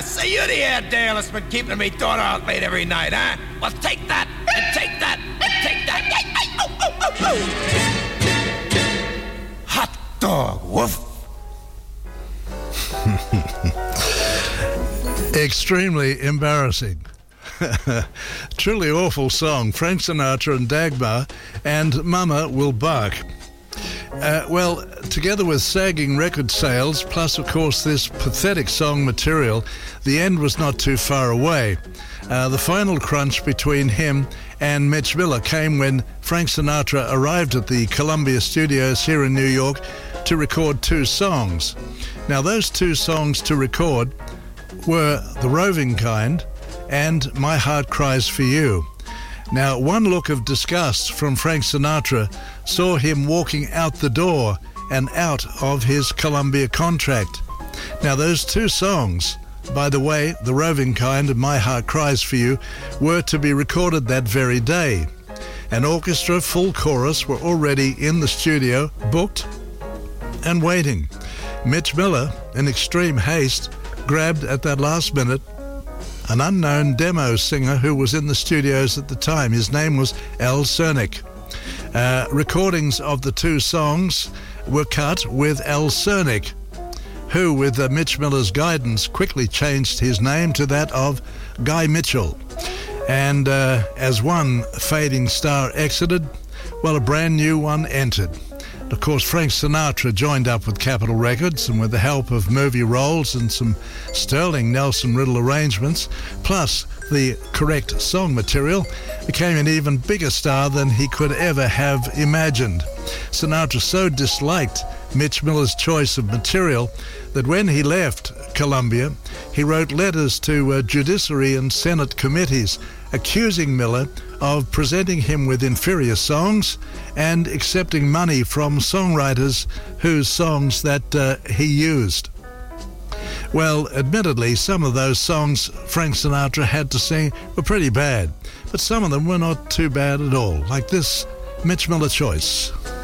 So you're the air Dale that's been keeping me daughter out late every night, huh? Well, take that, and take that, and take that. Hot dog, woof. Extremely embarrassing. Truly awful song. Frank Sinatra and Dagmar and Mama Will Bark. Well, together with sagging record sales, plus, of course, this pathetic song material, the end was not too far away. The final crunch between him and Mitch Miller came when Frank Sinatra arrived at the Columbia Studios here in New York to record 2 songs. Now, those 2 songs to record were The Roving Kind and My Heart Cries for You. Now, one look of disgust from Frank Sinatra saw him walking out the door and out of his Columbia contract. Now, those 2 songs, by the way, The Roving Kind and My Heart Cries for You, were to be recorded that very day. An orchestra, full chorus, were already in the studio, booked and waiting. Mitch Miller, in extreme haste, grabbed at that last minute an unknown demo singer who was in the studios at the time. His name was Al Cernick. Recordings of the 2 songs were cut with Al Cernick, who, with Mitch Miller's guidance, quickly changed his name to that of Guy Mitchell. And as one fading star exited, well, a brand new one entered. Of course, Frank Sinatra joined up with Capitol Records, and with the help of movie roles and some sterling Nelson Riddle arrangements, plus the correct song material, became an even bigger star than he could ever have imagined. Sinatra so disliked Mitch Miller's choice of material that when he left Columbia, he wrote letters to judiciary and Senate committees accusing Miller of presenting him with inferior songs and accepting money from songwriters whose songs that he used. Well, admittedly, some of those songs Frank Sinatra had to sing were pretty bad, but some of them were not too bad at all, like this Mitch Miller choice.